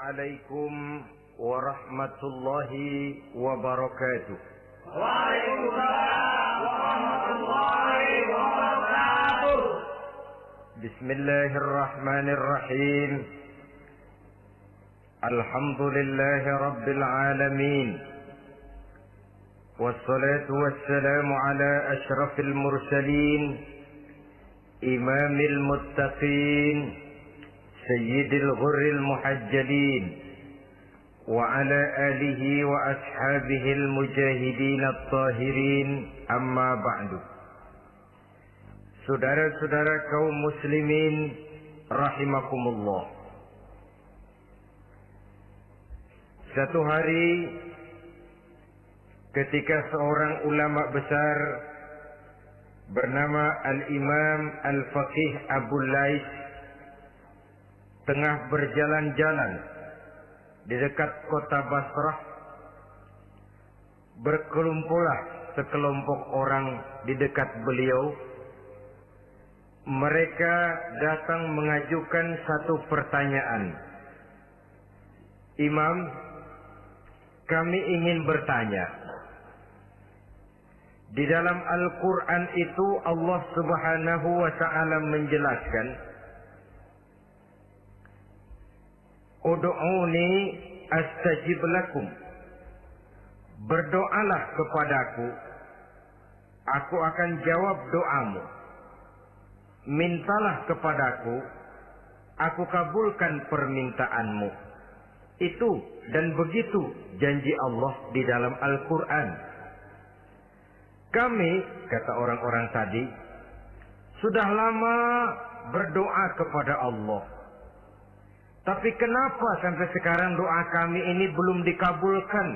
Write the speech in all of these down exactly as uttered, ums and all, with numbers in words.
عليكم ورحمة الله وبركاته. وعليكم السلام ورحمة الله وبركاته. بسم الله الرحمن الرحيم. الحمد لله رب العالمين، والصلاة والسلام على أشرف المرسلين إمام المتقين سيد الغر المحجلين وعلى آله وأصحابه المجاهدين الطاهرين. أما بعد. Saudara-saudara kaum muslimin rahimakumullah. Satu hari ketika seorang ulama besar bernama Al-Imam Al-Faqih Abu Lais tengah berjalan-jalan di dekat kota Basrah, berkelumpulah sekelompok orang di dekat beliau. Mereka datang mengajukan satu pertanyaan. Imam, kami ingin bertanya. Di dalam Al-Quran itu Allah Subhanahu wa Ta'ala menjelaskan, Ud'uni astajib lakum. Berdoalah kepadaku, aku akan jawab doamu. Mintalah kepadaku, aku kabulkan permintaanmu. Itu dan begitu janji Allah di dalam Al-Quran. Kami, kata orang-orang tadi, sudah lama berdoa kepada Allah. Tapi kenapa sampai sekarang doa kami ini belum dikabulkan?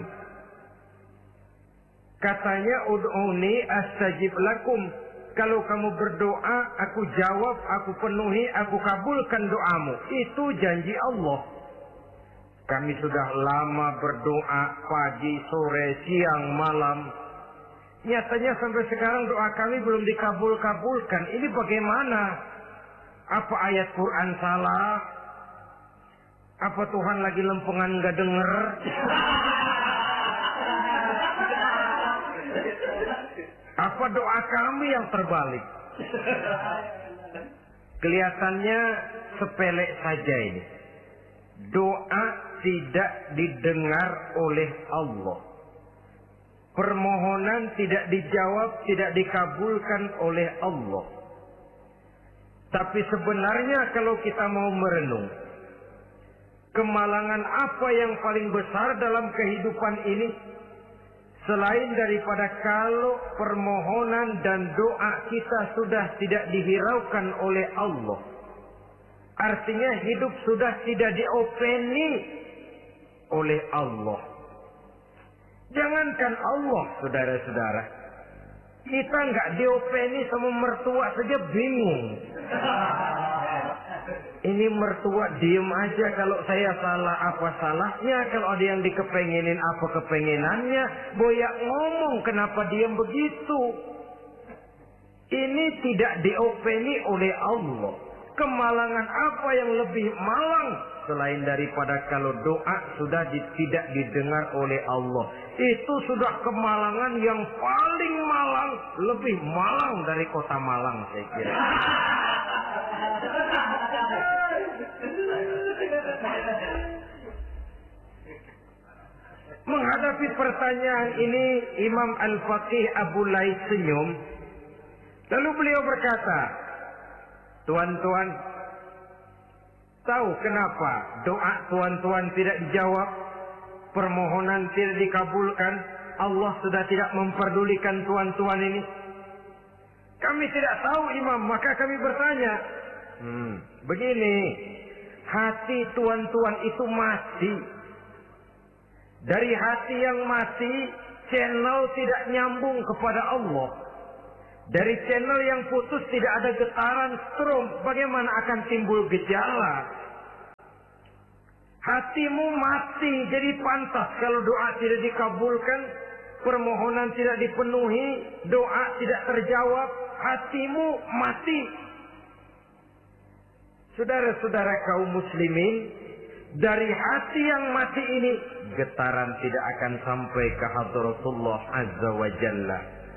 Katanya, Ud'uni astajib lakum. Kalau kamu berdoa, aku jawab, aku penuhi, aku kabulkan doamu. Itu janji Allah. Kami sudah lama berdoa pagi, sore, siang, malam. Nyatanya sampai sekarang doa kami belum dikabul-kabulkan. Ini bagaimana? Apa ayat Quran salah? Apa Tuhan lagi lempengan nggak denger? Apa doa kami yang terbalik? Kelihatannya sepele saja ini. Doa tidak didengar oleh Allah. Permohonan tidak dijawab, tidak dikabulkan oleh Allah. Tapi sebenarnya kalau kita mau merenung, kemalangan apa yang paling besar dalam kehidupan ini? Selain daripada kalau permohonan dan doa kita sudah tidak dihiraukan oleh Allah. Artinya hidup sudah tidak diopeni oleh Allah. Jangankan Allah, saudara-saudara. Kita nggak diopeni sama mertua saja bingung. Ini mertua diem aja kalau saya salah apa salahnya, kalau ada yang dikepengenin apa kepengenannya, boyak ngomong kenapa diem begitu. Ini tidak diopeni oleh Allah. Kemalangan apa yang lebih malang selain daripada kalau doa sudah di, tidak didengar oleh Allah. Itu sudah kemalangan yang paling malang, lebih malang dari kota Malang saya kira. Menghadapi pertanyaan ini, Imam Al-Faqih Abu Lais senyum. Lalu beliau berkata, tuan-tuan, tahu kenapa doa tuan-tuan tidak dijawab, permohonan tidak dikabulkan, Allah sudah tidak memperdulikan tuan-tuan ini? Kami tidak tahu, Imam, maka kami bertanya. Hmm, begini, hati tuan-tuan itu mati. Dari hati yang mati, channel tidak nyambung kepada Allah. Dari channel yang putus tidak ada getaran strom, bagaimana akan timbul gejala? Hatimu mati, jadi pantas kalau doa tidak dikabulkan, permohonan tidak dipenuhi, doa tidak terjawab, hatimu mati. Saudara-saudara kaum muslimin, dari hati yang mati ini getaran tidak akan sampai ke hadratullah azza wa jalla.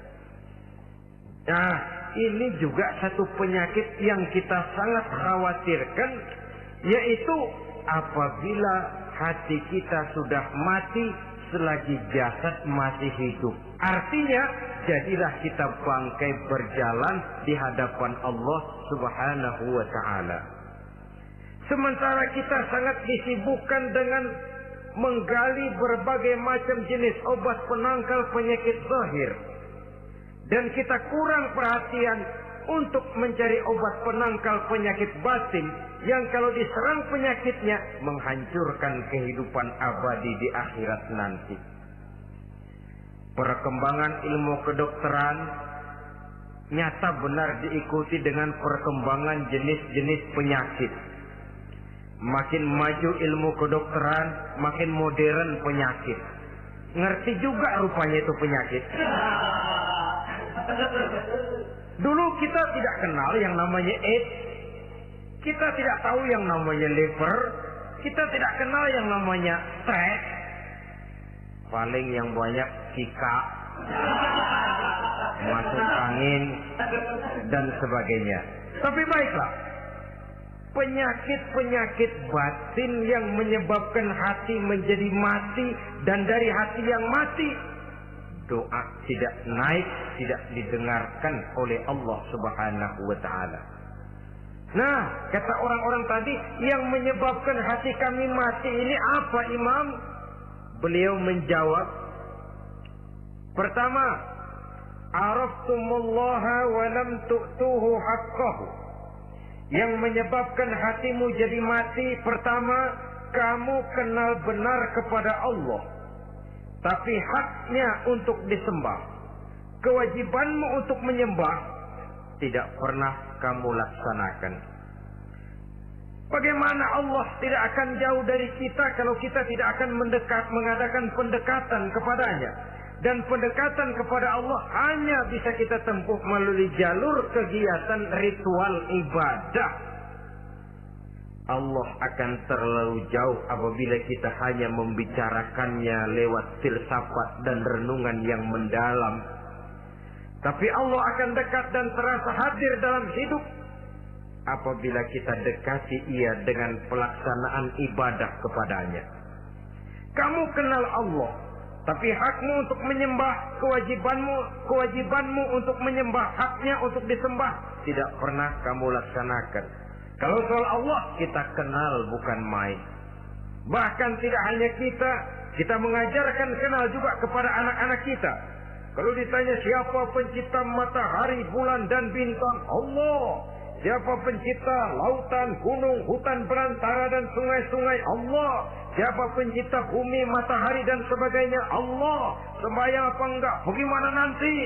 Nah, ini juga satu penyakit yang kita sangat khawatirkan, yaitu apabila hati kita sudah mati selagi jasad masih hidup. Artinya, jadilah kita bangkai berjalan di hadapan Allah Subhanahu wa ta'ala. Sementara kita sangat disibukkan dengan menggali berbagai macam jenis obat penangkal penyakit zahir. Dan kita kurang perhatian untuk mencari obat penangkal penyakit batin yang kalau diserang penyakitnya menghancurkan kehidupan abadi di akhirat nanti. Perkembangan ilmu kedokteran nyata benar diikuti dengan perkembangan jenis-jenis penyakit. Makin maju ilmu kedokteran, makin modern penyakit. Ngerti juga rupanya itu penyakit. Dulu kita tidak kenal yang namanya AIDS. Kita tidak tahu yang namanya liver. Kita tidak kenal yang namanya stres. Paling yang banyak Zika, masuk angin, dan sebagainya. Tapi baiklah, penyakit-penyakit batin yang menyebabkan hati menjadi mati, dan dari hati yang mati doa tidak naik, tidak didengarkan oleh Allah Subhanahu wa ta'ala. Nah, kata orang-orang tadi, yang menyebabkan hati kami mati ini apa, Imam? Beliau menjawab, pertama, araftumullaha wa lam tu'tuhu haqqahu. Yang menyebabkan hatimu jadi mati, pertama, kamu kenal benar kepada Allah, tapi haknya untuk disembah, kewajibanmu untuk menyembah, tidak pernah kamu laksanakan. Bagaimana Allah tidak akan jauh dari kita kalau kita tidak akan mendekat, mengadakan pendekatan kepadanya. Dan pendekatan kepada Allah hanya bisa kita tempuh melalui jalur kegiatan ritual ibadah. Allah akan terlalu jauh apabila kita hanya membicarakannya lewat filsafat dan renungan yang mendalam. Tapi Allah akan dekat dan terasa hadir dalam hidup apabila kita dekati ia dengan pelaksanaan ibadah kepadanya. Kamu kenal Allah, tapi hakmu untuk menyembah, kewajibanmu, kewajibanmu untuk menyembah, haknya untuk disembah, tidak pernah kamu laksanakan. Kalau soal Allah kita kenal bukan main. Bahkan tidak hanya kita, kita mengajarkan kenal juga kepada anak-anak kita. Kalau ditanya siapa pencipta matahari, bulan dan bintang, Allah. Siapa pencipta lautan, gunung, hutan belantara dan sungai-sungai, Allah. Siapa pencipta bumi, matahari dan sebagainya, Allah. Sembahyang apa enggak? Bagaimana nanti?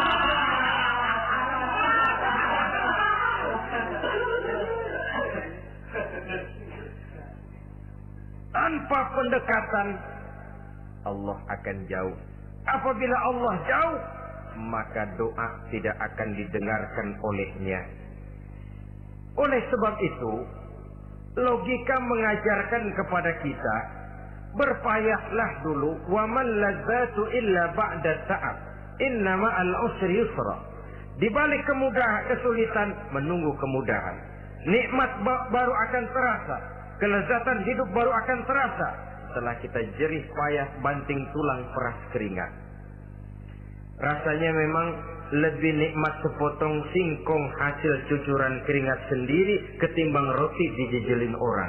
Tanpa pendekatan, Allah akan jauh. Apabila Allah jauh, maka doa tidak akan didengarkan olehnya. Oleh sebab itu, logika mengajarkan kepada kita, berpayahlah dulu, wa man ladzatu illa ba'da ta'ab, inna ma'al usri yusra. Di balik kemudahan, kesulitan, menunggu kemudahan. Nikmat baru akan terasa, kelezatan hidup baru akan terasa setelah kita jerih payah banting tulang peras keringat. Rasanya memang lebih nikmat sepotong singkong hasil cucuran keringat sendiri ketimbang roti dijejelin orang.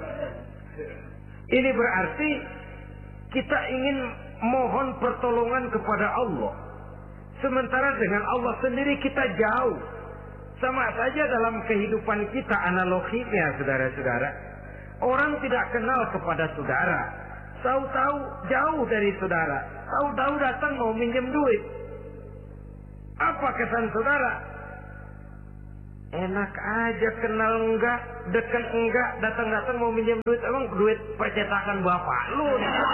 Ini berarti kita ingin mohon pertolongan kepada Allah, sementara dengan Allah sendiri kita jauh. Sama saja dalam kehidupan kita analoginya, saudara-saudara. Orang tidak kenal kepada saudara, tahu-tahu jauh dari saudara, tahu-tahu datang mau minjem duit. Apa kesan saudara? Enak aja, kenal enggak, dekat enggak, datang-datang mau minjem duit. Emang duit percetakan bapak lu?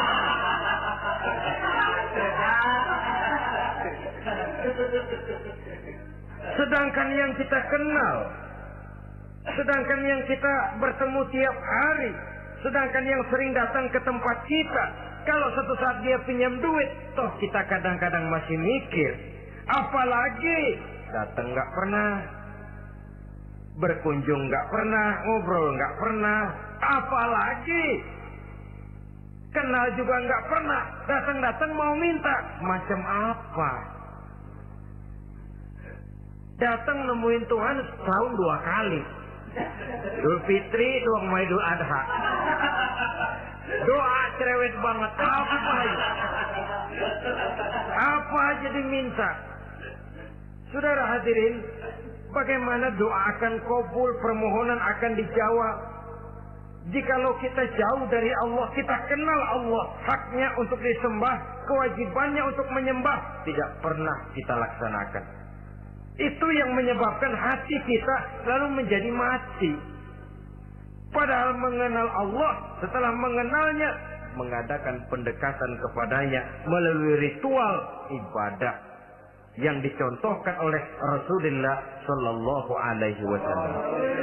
Sedangkan yang kita kenal, sedangkan yang kita bertemu tiap hari, Sedangkan yang sering datang ke tempat kita, kalau satu saat dia pinjam duit, toh kita kadang-kadang masih mikir. Apalagi datang nggak pernah, berkunjung nggak pernah, ngobrol nggak pernah. Apalagi kenal juga nggak pernah, datang-datang mau minta. Macam apa? Datang nemuin Tuhan setahun dua kali. Idul Fitri, doang mau Idul Adha. Doa cerewet banget. Apa ya? Apa aja diminta. Saudara hadirin, bagaimana doa akan kabul, permohonan akan dijawab? Jikalau kita jauh dari Allah, kita kenal Allah, haknya untuk disembah, kewajibannya untuk menyembah, tidak pernah kita laksanakan. Itu yang menyebabkan hati kita lalu menjadi mati. Padahal mengenal Allah, setelah mengenalnya, mengadakan pendekatan kepadanya melalui ritual ibadah yang dicontohkan oleh Rasulullah Shallallahu Alaihi Wasallam.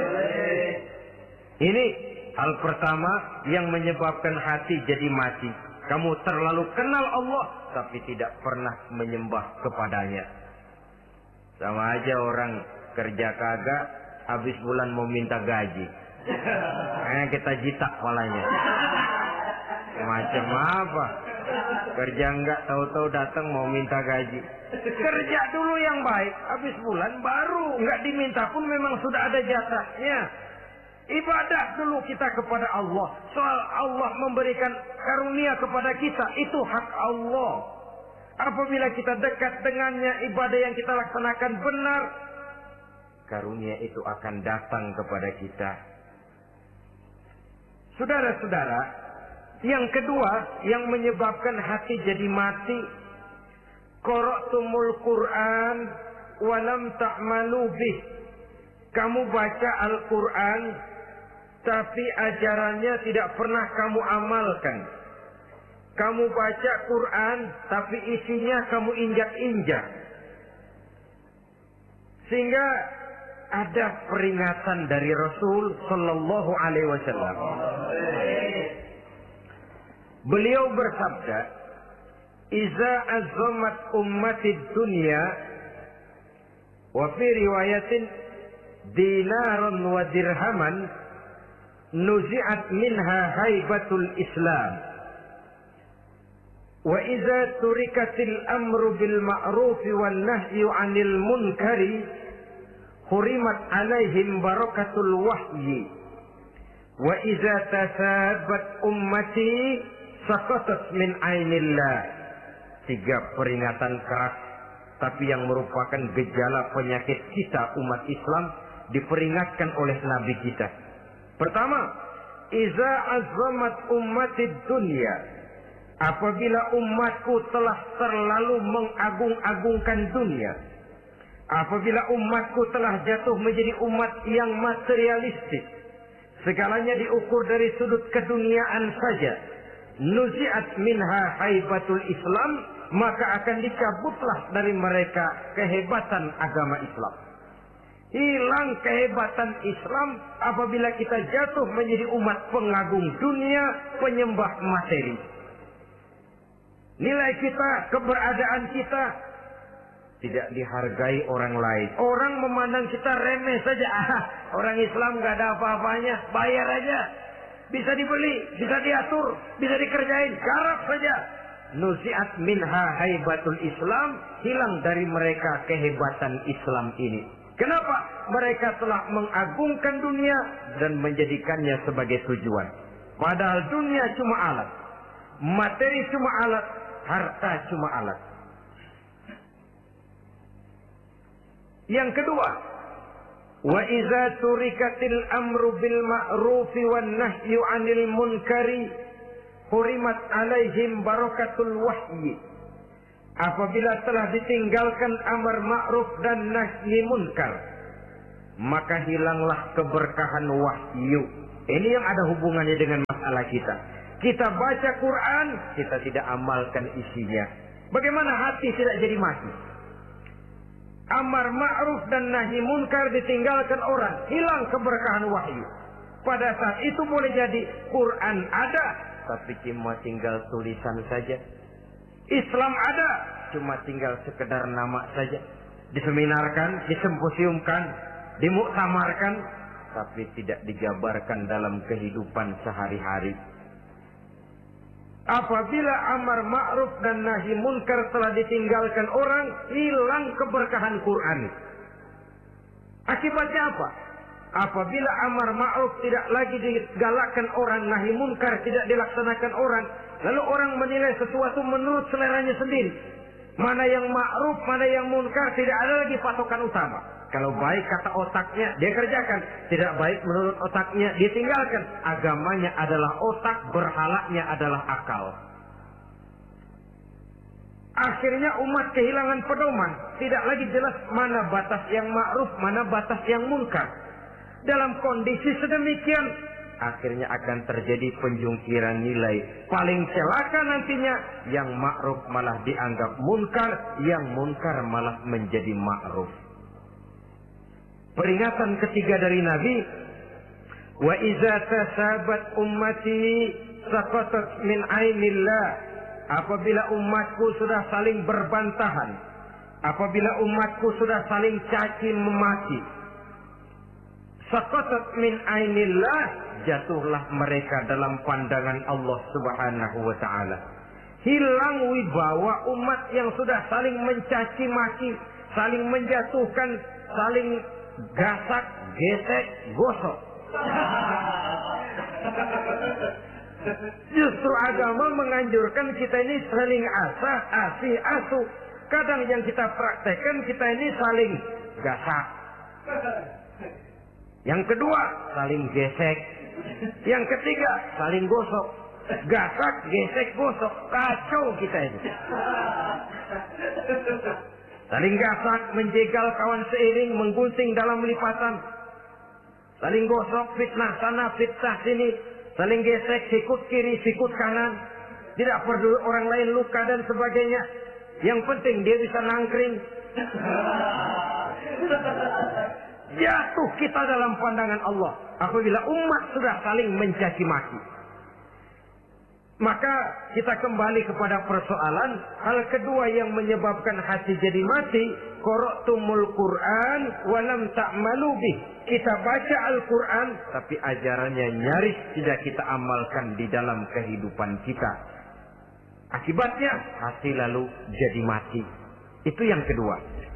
Ini hal pertama yang menyebabkan hati jadi mati. Kamu terlalu kenal Allah, tapi tidak pernah menyembah kepadanya. Sama aja orang kerja kagak, habis bulan mau minta gaji. Eh, kita jitak palanya. Macam apa? Kerja enggak, tahu-tahu datang mau minta gaji. Kerja dulu yang baik, habis bulan baru. Enggak diminta pun memang sudah ada jatahnya. Ibadah dulu kita kepada Allah. Soal Allah memberikan karunia kepada kita, itu hak Allah. Apabila kita dekat dengannya, ibadah yang kita laksanakan benar, karunia itu akan datang kepada kita. Saudara-saudara, yang kedua yang menyebabkan hati jadi mati, qara'tumul Qur'an walam ta'malu bih. Kamu baca Al-Quran, tapi ajarannya tidak pernah kamu amalkan. Kamu baca Quran, tapi isinya kamu injak-injak. Sehingga ada peringatan dari Rasul Sallallahu Alaihi Wasallam. Beliau bersabda, "Iza azzamat ummatid dunya, wa fi riwayatin dinaran wa dirhaman, nuzi'at minha haibatul Islam. Wa iza turikatil amru bil ma'ruf wan nahyu 'anil munkari, hurimat 'alaihim barakatul wahyi. Wa iza tasabat ummati, saqatat min 'ainillah." Tiga peringatan keras, tapi yang merupakan gejala penyakit kita umat Islam, diperingatkan oleh Nabi kita. Pertama, iza azzamat ummatid dunya, apabila umatku telah terlalu mengagung-agungkan dunia, apabila umatku telah jatuh menjadi umat yang materialistik, segalanya diukur dari sudut keduniaan saja, nuzi'at minha haibatul Islam, maka akan dicabutlah dari mereka kehebatan agama Islam. Hilang kehebatan Islam apabila kita jatuh menjadi umat pengagung dunia, penyembah materi. Nilai kita, keberadaan kita tidak dihargai orang lain. Orang memandang kita remeh saja. Ah, orang Islam gak ada apa-apanya, bayar aja. Bisa dibeli, bisa diatur, bisa dikerjain, garap saja. Nuzi'at minha haibatul Islam, hilang dari mereka kehebatan Islam ini. Kenapa? Mereka telah mengagungkan dunia dan menjadikannya sebagai tujuan. Padahal dunia cuma alat, materi cuma alat, harta cuma alat. Yang kedua, wa iza turikatil amru bil ma'rufi wan nahyu 'anil munkari, hurimat 'alaihim barakatul wahyi. Apabila telah ditinggalkan amar ma'ruf dan nahi munkar, maka hilanglah keberkahan wahyu. Ini yang ada hubungannya dengan masalah kita. Kita baca Quran, kita tidak amalkan isinya. Bagaimana hati tidak jadi mati? Amar ma'ruf dan nahi munkar ditinggalkan orang, hilang keberkahan wahyu. Pada saat itu boleh jadi Quran ada, tapi cuma tinggal tulisan saja. Islam ada, cuma tinggal sekedar nama saja. Diseminarkan, disimposiumkan, dimuktamarkan, tapi tidak digambarkan dalam kehidupan sehari-hari. Apabila amar ma'ruf dan nahi munkar telah ditinggalkan orang, hilang keberkahan Quran. Akibatnya apa? Apabila amar ma'ruf tidak lagi digalakkan orang, nahi munkar tidak dilaksanakan orang, lalu orang menilai sesuatu menurut seleranya sendiri. Mana yang ma'ruf, mana yang munkar, tidak ada lagi patokan utama. Kalau baik kata otaknya, dia kerjakan. Tidak baik menurut otaknya, dia tinggalkan. Agamanya adalah otak, berhalanya adalah akal. Akhirnya umat kehilangan pedoman. Tidak lagi jelas mana batas yang ma'ruf, mana batas yang munkar. Dalam kondisi sedemikian, akhirnya akan terjadi penjungkiran nilai. Paling celaka nantinya, yang ma'ruf malah dianggap munkar, yang munkar malah menjadi ma'ruf. Peringatan ketiga dari Nabi, wa iza tasabat ummati saqatat min ainillah. Apabila umatku sudah saling berbantahan, apabila umatku sudah saling caci memaki, saqatat min ainillah, jatuhlah mereka dalam pandangan Allah Subhanahu wa taala. Hilang wibawa umat yang sudah saling mencaci maki, saling menjatuhkan, saling gasak, gesek, gosok. Justru agama menganjurkan kita ini saling asah, asih, asuh. Kadang yang kita praktekkan, kita ini saling gasak. Yang kedua, saling gesek. Yang ketiga, saling gosok. Gasak, gesek, gosok. Kacau kita ini. Saling gasak, menjegal kawan seiring, menggunting dalam lipatan. Saling gosok, fitnah sana, fitnah sini. Saling gesek, sikut kiri, sikut kanan. Tidak perlu orang lain luka dan sebagainya. Yang penting dia bisa nangkring. Jatuh kita dalam pandangan Allah apabila umat sudah saling mencaci maki. Maka kita kembali kepada persoalan hal kedua yang menyebabkan hati jadi mati. Qara'tumul Quran walam ta'malu bih. Kita baca Al-Quran tapi ajarannya nyaris tidak kita amalkan di dalam kehidupan kita. Akibatnya hati lalu jadi mati. Itu yang kedua.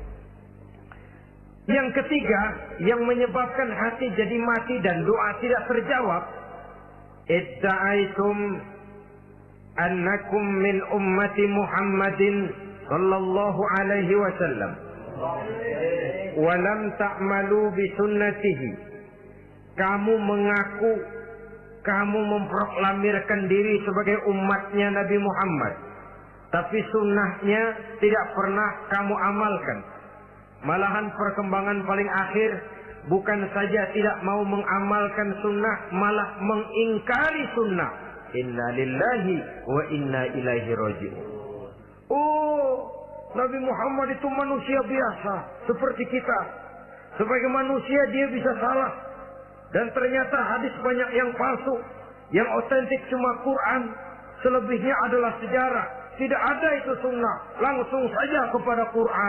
Yang ketiga yang menyebabkan hati jadi mati dan doa tidak terjawab. Idda'aitum annakum min ummati Muhammadin sallallahu alaihi wasallam wa lam ta'malu bi sunnatihi. Kamu mengaku, kamu memproklamirkan diri sebagai umatnya Nabi Muhammad, tapi sunnahnya tidak pernah kamu amalkan. Malahan perkembangan paling akhir bukan saja tidak mau mengamalkan sunnah, malah mengingkari sunnah. Inna lillahi wa inna ilaihi raji'un. Oh, Nabi Muhammad itu manusia biasa seperti kita. Sebagai manusia dia bisa salah. Dan ternyata hadis banyak yang palsu. Yang otentik cuma Quran. Selebihnya adalah sejarah. Tidak ada itu sunnah. Langsung saja kepada Quran.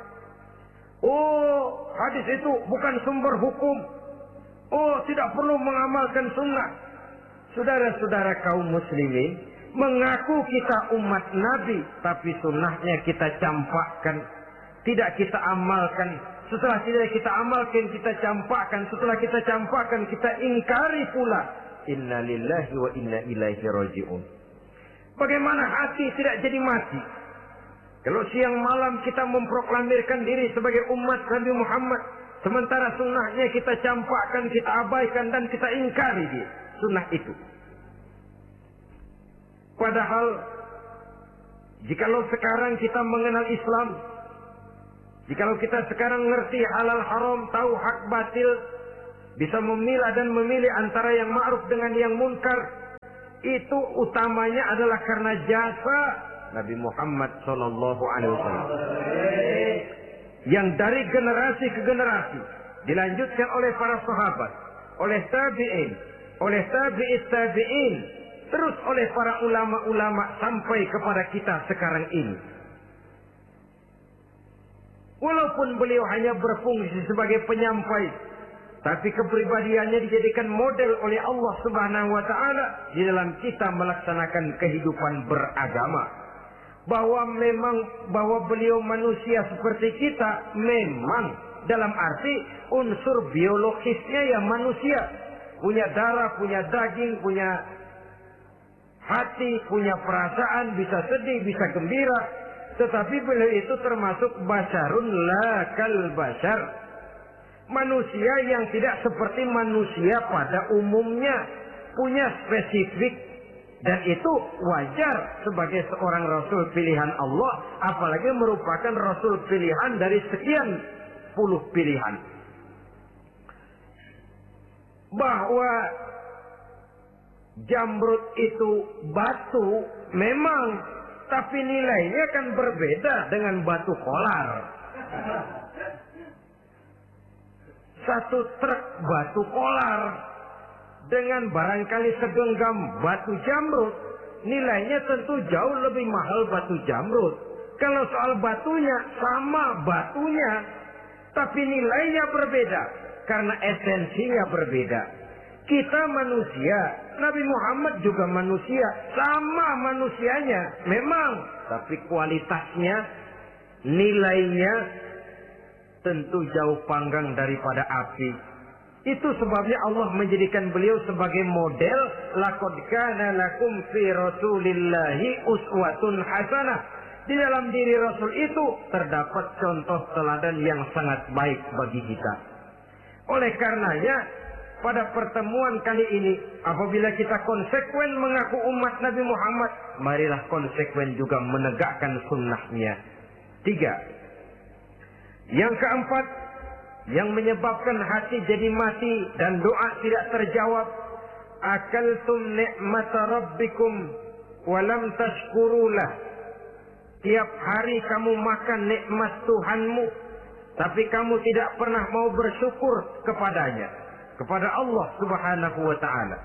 Oh, hadis itu bukan sumber hukum. Oh, tidak perlu mengamalkan sunnah. Saudara-saudara kaum muslimin, mengaku kita umat Nabi, tapi sunnahnya kita campakkan, tidak kita amalkan. Setelah tidak kita amalkan, kita campakkan. Setelah kita campakkan, kita ingkari pula. Inna lillahi wa inna ilaihi raji'un. Bagaimana hati tidak jadi mati? Kalau siang malam kita memproklamirkan diri sebagai umat Nabi Muhammad, sementara sunnahnya kita campakkan, kita abaikan, dan kita ingkari dia, sunnah itu. Padahal, jikalau sekarang kita mengenal Islam, jikalau kita sekarang ngerti halal haram, tahu hak batil, bisa memilah dan memilih antara yang ma'ruf dengan yang munkar, itu utamanya adalah karena jasa Nabi Muhammad Sallallahu Alaihi Wasallam yang dari generasi ke generasi dilanjutkan oleh para sahabat, oleh tabi'in, oleh tabi'it tabi'in, terus oleh para ulama-ulama sampai kepada kita sekarang ini. Walaupun beliau hanya berfungsi sebagai penyampai, tapi kepribadiannya dijadikan model oleh Allah Subhanahu wa taala di dalam kita melaksanakan kehidupan beragama. Bahwa memang bahwa beliau manusia seperti kita, memang dalam arti unsur biologisnya ya manusia, punya darah, punya daging, punya hati, punya perasaan, bisa sedih, bisa gembira. Tetapi beliau itu termasuk basyarun la kal basyar, manusia yang tidak seperti manusia pada umumnya, punya spesifik, dan itu wajar sebagai seorang rasul pilihan Allah, apalagi merupakan rasul pilihan dari sekian puluh pilihan. Bahwa jamrud itu batu memang, tapi nilainya kan berbeda dengan batu kolar. Satu truk batu kolar dengan barangkali segenggam batu jamrud, nilainya tentu jauh lebih mahal batu jamrud. Kalau soal batunya, sama batunya, tapi nilainya berbeda karena esensinya berbeda. Kita manusia, Nabi Muhammad juga manusia, sama manusianya memang, tapi kualitasnya, nilainya tentu jauh panggang daripada api. Itu sebabnya Allah menjadikan beliau sebagai model. Laqad kana lakum fi rasulillahi uswatun hasanah. Di dalam diri Rasul itu terdapat contoh teladan yang sangat baik bagi kita. Oleh karenanya, pada pertemuan kali ini, apabila kita konsekuen mengaku umat Nabi Muhammad, marilah konsekuen juga menegakkan sunnahnya. Tiga. Yang keempat, yang menyebabkan hati jadi mati dan doa tidak terjawab. Akaltum ni'mata rabbikum walam tashkurulah. Tiap hari kamu makan nikmat Tuhanmu, tapi kamu tidak pernah mau bersyukur kepadanya, kepada Allah Subhanahu wa ta'ala.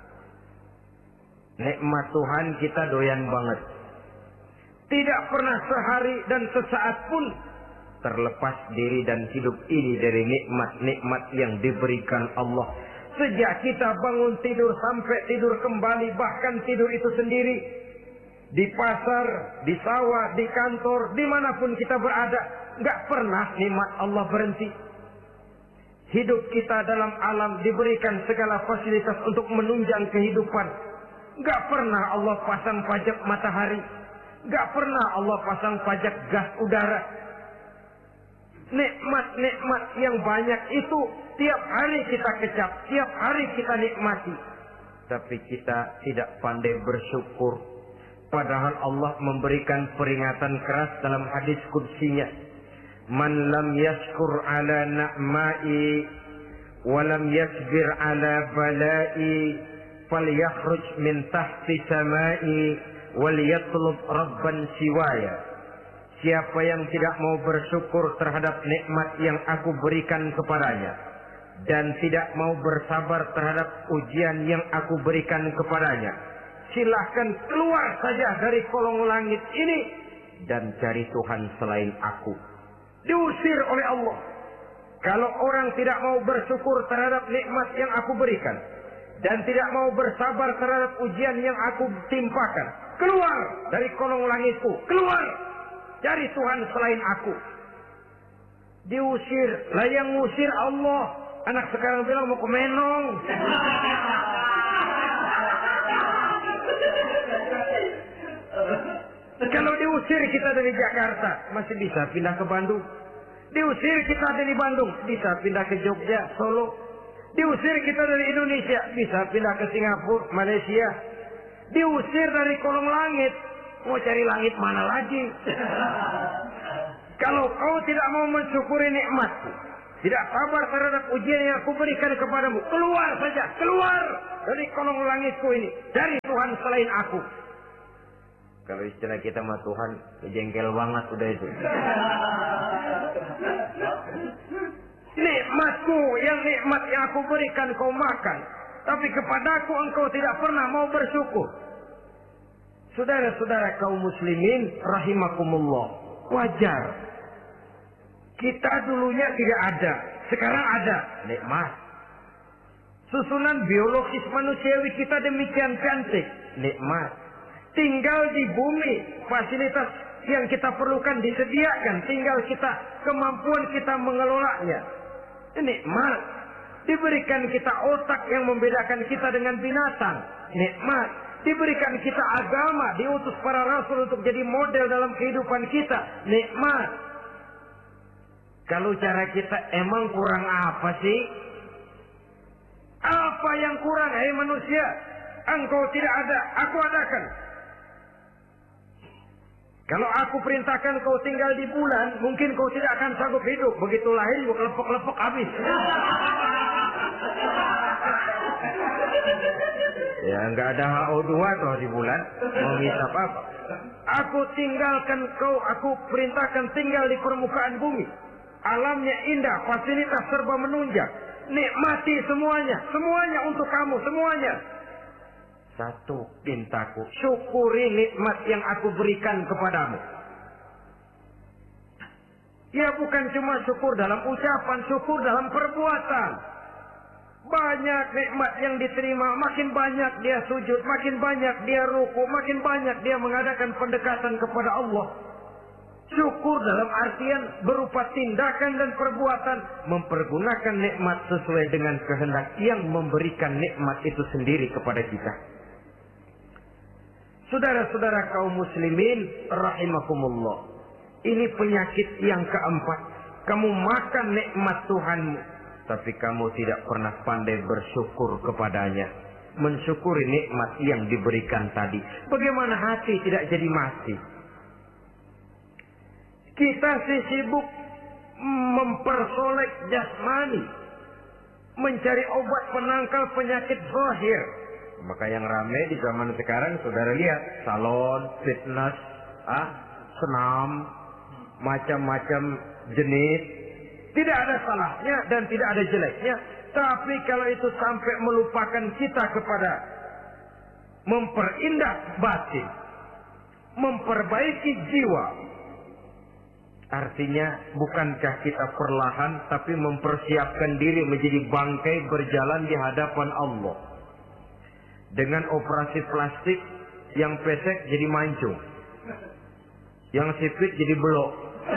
Nikmat Tuhan kita doyan banget. Tidak pernah sehari dan sesaat pun terlepas diri dan hidup ini dari nikmat-nikmat yang diberikan Allah. Sejak kita bangun tidur sampai tidur kembali, bahkan tidur itu sendiri, di pasar, di sawah, di kantor, dimanapun kita berada, nggak pernah nikmat Allah berhenti. Hidup kita dalam alam diberikan segala fasilitas untuk menunjang kehidupan. Nggak pernah Allah pasang pajak matahari, nggak pernah Allah pasang pajak gas udara. Nikmat-nikmat yang banyak itu tiap hari kita kecap, tiap hari kita nikmati. Tapi kita tidak pandai bersyukur. Padahal Allah memberikan peringatan keras dalam hadis qudsinya. Man lam yashkur ala na'ma'i wa lam yasbir ala bala'i falyakhruj min tahti sama'i wal yatlub rabban siwaya. Siapa yang tidak mau bersyukur terhadap nikmat yang aku berikan kepadanya dan tidak mau bersabar terhadap ujian yang aku berikan kepadanya, silahkan keluar saja dari kolong langit ini dan cari Tuhan selain aku. Diusir oleh Allah. Kalau orang tidak mau bersyukur terhadap nikmat yang aku berikan dan tidak mau bersabar terhadap ujian yang aku timpakan, keluar dari kolong langitku, keluar, cari Tuhan selain aku. Diusir. Lah yang ngusir Allah. Anak sekarang bilang mau ke Menong. Kalau diusir kita dari Jakarta, masih bisa pindah ke Bandung. Diusir kita dari Bandung, bisa pindah ke Jogja, Solo. Diusir kita dari Indonesia, bisa pindah ke Singapura, Malaysia. Diusir dari kolong langit, mau cari langit mana lagi? Kalau kau tidak mau mensyukuri nikmatku, tidak sabar terhadap ujian yang aku berikan kepadamu, keluar saja, keluar dari kolong langitku ini, dari Tuhan selain aku. Kalau istilah kita mah Tuhan, jengkel banget udah itu. Nikmatku yang nikmat yang aku berikan kau makan, tapi kepadaku engkau tidak pernah mau bersyukur. Saudara-saudara kaum muslimin rahimakumullah, wajar. Kita dulunya tidak ada, sekarang ada nikmat. Susunan biologis manusiawi kita demikian cantik, nikmat. Tinggal di bumi, fasilitas yang kita perlukan disediakan, tinggal kita kemampuan kita mengelolanya. Nikmat. Diberikan kita otak yang membedakan kita dengan binatang, nikmat. Diberikan kita agama, diutus para rasul untuk jadi model dalam kehidupan kita, nikmat. Kalau cara kita emang kurang apa sih? Apa yang kurang, hai manusia? Engkau tidak ada, aku adakan. Kalau aku perintahkan kau tinggal di bulan, mungkin kau tidak akan sanggup hidup. Begitu lahir juga kelepok-kelepok habis. Ya nggak ada H O dua toh di bulan. Mau ngisap apa? Aku tinggalkan kau, aku perintahkan tinggal di permukaan bumi. Alamnya indah, fasilitas serba menunjang. Nikmati semuanya, semuanya untuk kamu, semuanya. Satu pintaku, syukuri nikmat yang aku berikan kepadamu. Ya bukan cuma syukur dalam ucapan, syukur dalam perbuatan. Banyak nikmat yang diterima, makin banyak dia sujud, makin banyak dia ruku, makin banyak dia mengadakan pendekatan kepada Allah. Syukur dalam artian berupa tindakan dan perbuatan, mempergunakan nikmat sesuai dengan kehendak yang memberikan nikmat itu sendiri kepada kita. Saudara-saudara kaum muslimin rahimakumullah, ini penyakit yang keempat. Kamu makan nikmat Tuhanmu, tapi kamu tidak pernah pandai bersyukur kepadanya, mensyukuri nikmat yang diberikan tadi. Bagaimana hati tidak jadi mati? Kita sih sibuk mempersolek jasmani, mencari obat penangkal penyakit zahir. Maka yang ramai di zaman sekarang, saudara lihat, salon, fitness, ah, senam, macam-macam jenis. Tidak ada salahnya dan tidak ada jeleknya. Tapi kalau itu sampai melupakan kita kepada memperindah batin, memperbaiki jiwa, artinya bukankah kita perlahan tapi mempersiapkan diri menjadi bangkai berjalan di hadapan Allah. Dengan operasi plastik, yang pesek jadi mancung, yang sipit jadi belok,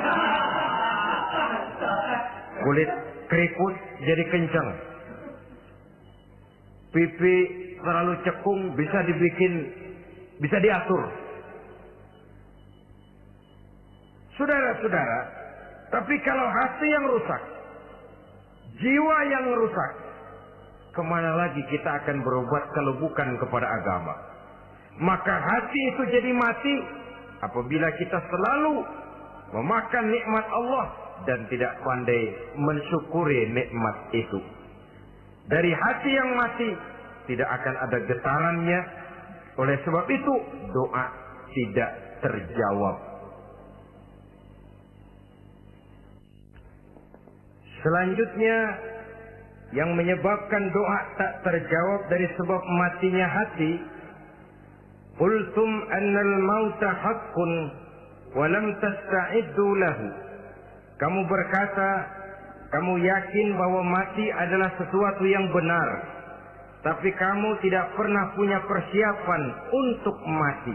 kulit keriput jadi kencang, pipi terlalu cekung bisa dibikin, bisa diatur. Saudara-saudara, tapi kalau hati yang rusak, jiwa yang rusak, kemana lagi kita akan berobat kalau bukan kepada agama? Maka hati itu jadi mati apabila kita selalu memakan nikmat Allah dan tidak pandai mensyukuri nikmat itu. Dari hati yang mati tidak akan ada getarannya. Oleh sebab itu doa tidak terjawab. Selanjutnya, yang menyebabkan doa tak terjawab dari sebab matinya hati, qultum annal mauta haqqun wa lam tasta'iddu lahu. Kamu berkata, kamu yakin bahwa mati adalah sesuatu yang benar, tapi kamu tidak pernah punya persiapan untuk mati.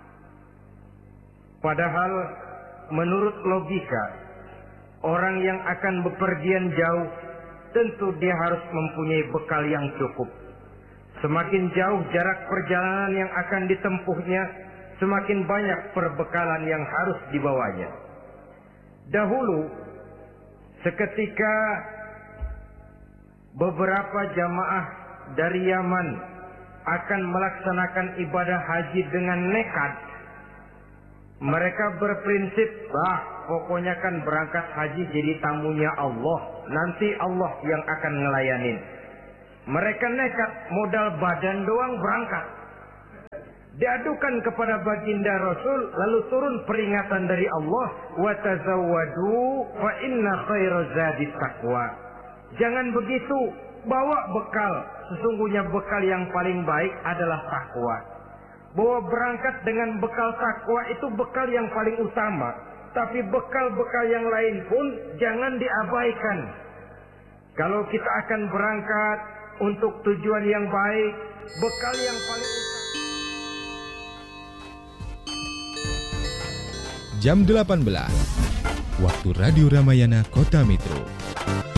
Padahal menurut logika, orang yang akan bepergian jauh tentu dia harus mempunyai bekal yang cukup. Semakin jauh jarak perjalanan yang akan ditempuhnya, semakin banyak perbekalan yang harus dibawanya. Dahulu, seketika beberapa jamaah dari Yaman akan melaksanakan ibadah haji dengan nekat, mereka berprinsip, bah, pokoknya kan berangkat haji jadi tamunya Allah, nanti Allah yang akan ngelayanin. Mereka nekat, modal badan doang berangkat. Diadukan kepada baginda Rasul, lalu turun peringatan dari Allah, wa tazawwadu fa inna khairaz zadi taqwa. Jangan begitu, bawa bekal. Sesungguhnya bekal yang paling baik adalah takwa. Bahwa berangkat dengan bekal takwa itu bekal yang paling utama. Tapi bekal-bekal yang lain pun jangan diabaikan. Kalau kita akan berangkat untuk tujuan yang baik, bekal yang paling utama. Jam delapan belas, waktu Radio Ramayana Kota Metro.